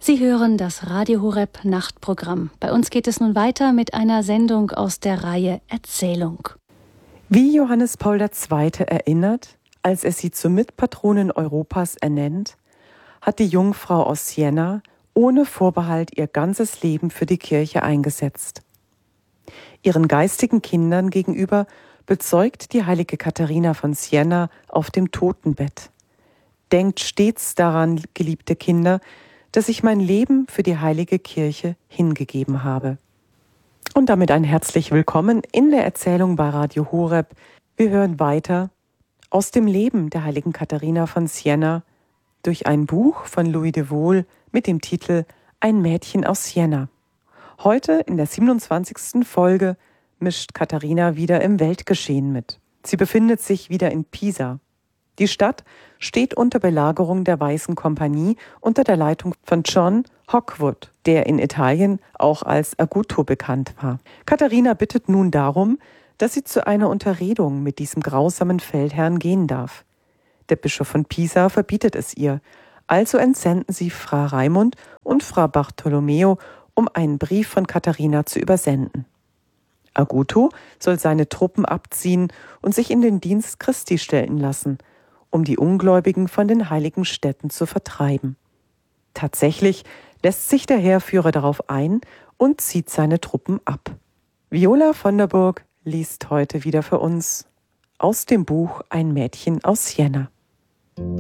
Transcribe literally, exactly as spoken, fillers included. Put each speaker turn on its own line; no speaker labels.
Sie hören das Radio Horeb Nachtprogramm. Bei uns geht es nun weiter mit einer Sendung aus der Reihe Erzählung.
Wie Johannes Paul der Zweite erinnert, als er sie zur Mitpatronin Europas ernennt, hat die Jungfrau aus Siena ohne Vorbehalt ihr ganzes Leben für die Kirche eingesetzt. Ihren geistigen Kindern gegenüber bezeugt die heilige Katharina von Siena auf dem Totenbett: Denkt stets daran, geliebte Kinder, dass ich mein Leben für die heilige Kirche hingegeben habe. Und damit ein herzlich willkommen in der Erzählung bei Radio Horeb. Wir hören weiter aus dem Leben der heiligen Katharina von Siena durch ein Buch von Louis de Wohl mit dem Titel Ein Mädchen aus Siena. Heute in der siebenundzwanzigsten Folge mischt Katharina wieder im Weltgeschehen mit. Sie befindet sich wieder in Pisa. Die Stadt steht unter Belagerung der Weißen Kompanie unter der Leitung von John Hawkwood, der in Italien auch als Aguto bekannt war. Katharina bittet nun darum, dass sie zu einer Unterredung mit diesem grausamen Feldherrn gehen darf. Der Bischof von Pisa verbietet es ihr, also entsenden sie Fra Raimund und Fra Bartolomeo, um einen Brief von Katharina zu übersenden. Aguto soll seine Truppen abziehen und sich in den Dienst Christi stellen lassen, um die Ungläubigen von den heiligen Städten zu vertreiben. Tatsächlich lässt sich der Heerführer darauf ein und zieht seine Truppen ab. Viola von der Burg liest heute wieder für uns aus dem Buch Ein Mädchen aus Siena.